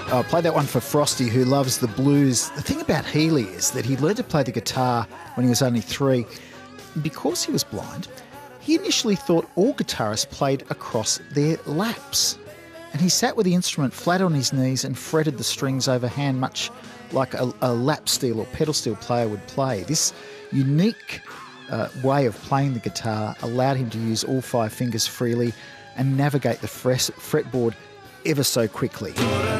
I played that one for Frosty, who loves the blues. The thing about Healy is that he learned to play the guitar when he was only 3. Because he was blind, he initially thought all guitarists played across their laps. And he sat with the instrument flat on his knees and fretted the strings overhand, much like a lap steel or pedal steel player would play. This unique way of playing the guitar allowed him to use all 5 fingers freely and navigate the fretboard ever so quickly.